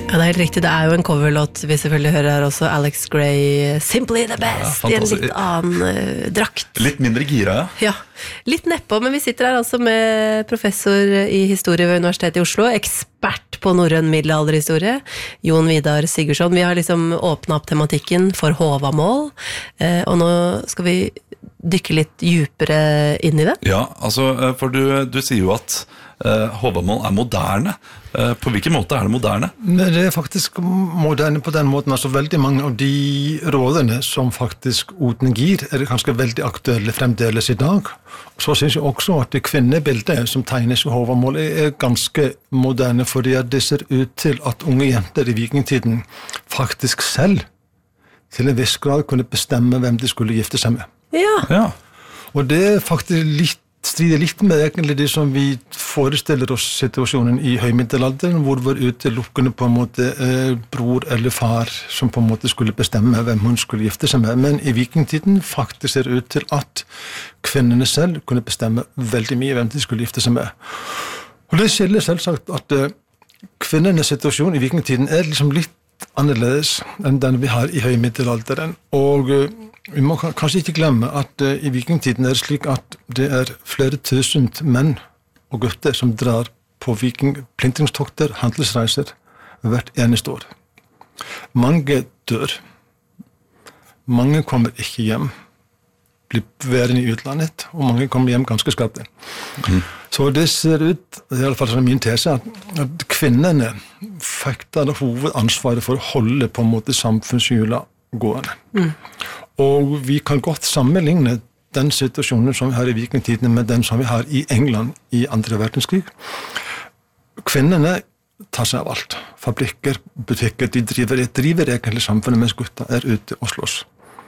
Ja, det helt riktig. Det jo en coverlåt vi selvfølgelig hører her også. Alex Gray, Simply the Best, I en litt annen drakt. Litt mindre gira, ja. Litt neppå, men vi sitter her altså med professor I historie ved Universitetet I Oslo, ekspert på norrøn middelalderhistorie, Jon Vidar Sigurdsson. Vi har liksom åpnet opp tematikken for Håvamål, og nå skal vi dykke litt djupere inn I det. Ja, altså, for du sier jo at Håvamål moderne. På hvilken måte det moderne? Det faktisk moderne på den måten. Altså veldig mange av de rådene som faktisk Odin gir, ganske veldig aktuelle fremdeles I dag. Så synes jeg også at det kvinnebildet som tegnes I Håvamål ganske moderne, fordi at det ser ut til at unge jenter I vikingtiden faktisk selv til en viss grad kunne bestemme hvem de skulle gifte seg med. Ja. Og det faktisk strider litt med egentlig det som vi forestiller oss situasjonen I høymiddelalderen, hvor var utelukkende på en måte bror eller far som på en måte skulle bestemme hvem hun skulle gifte seg med. Men I vikingtiden faktisk ser det ut til at kvinnene selv kunne bestemme veldig mye hvem de skulle gifte seg med. Og det skiller selvsagt at kvinnenes situasjon I vikingtiden liksom litt annerledes enn den vi har I høymiddelalderen. Og vi må kanskje ikke glemme at I vikingtiden det slik at det flere tusen menn og gutter som drar på plyndringstokter, handelsreiser hvert eneste år. Mange dør. Mange kommer ikke hjem, blir værende I utlandet, og mange kommer hjem ganske skadde. Så det ser ut, det I alle fall som min tese, at kvinnene fikk da hovedansvaret for å holde på en måte samfunnshjula gående. Og vi kan godt sammenligne den situasjonen som vi har I vikingtiden med den som vi har I England I andre verdenskrig. Kvinnene tar seg av alt. Fabrikker, butikker, de driver egentlig samfunnet mens gutta ute og slåss.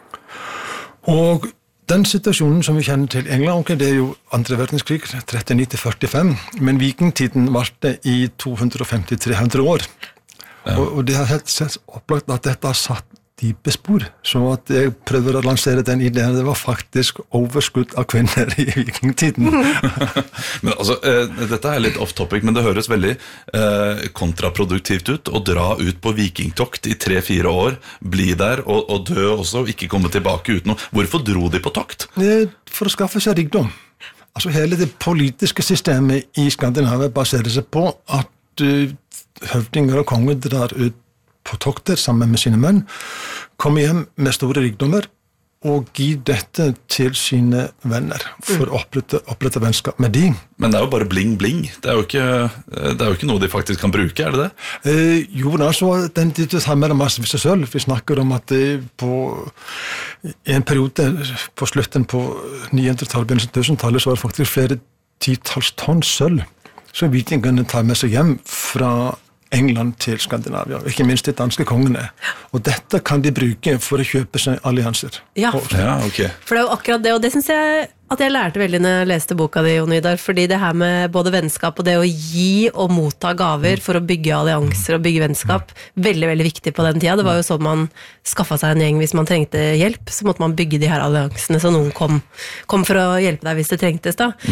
Og den situasjonen som vi kjenner til England, det jo andre verdenskrig, 39-45, men vikingtiden varte I 250-300 år. Ja. Og det har helt sett opplagt at dette har satt dype spor, så at jeg prøver å lansere den ideen, det var faktisk overskudd av kvinner I vikingtiden. Men altså, dette litt off-topic, men det høres veldig kontraproduktivt ut å dra ut på vikingtokt I 3-4 år, bli der og dø også, ikke komme tilbake uten noe. Hvorfor dro de på tokt? For å skaffe seg rikdom. Altså hele det politiske systemet I Skandinavia baserer seg på at høvdinger og konger drar ut på tokter sammen med sine menn, kommer hjem med store rikdommer og gir dette til sine venner for å opprette vennskap med de. Men det jo bare bling-bling. Det jo ikke noe de faktisk kan bruke, det det? Jo, altså, den har mer massevis av sølv. Vi snakker om at på en periode på slutten på 900-tallet, begynnelsen 1000-tallet, så var det faktisk flere titalls tonn sølv som vikingene tar med seg hjem fra England til Skandinavia, ikke minst de danske kongene. Og dette kan de bruke for å kjøpe seg allianser. Ja, okay. For det jo akkurat det, og det synes jeg at jeg lærte veldig når jeg leste boka di, Jon Vidar, fordi det her med både vennskap og det å gi og motta gaver for å bygge allianser og bygge vennskap, veldig, veldig viktig på den tida. Det var jo sånn man skaffet seg en gjeng hvis man trengte hjelp, så måtte man bygge de her alliansene, så noen kom for å hjelpe deg hvis det trengtes da.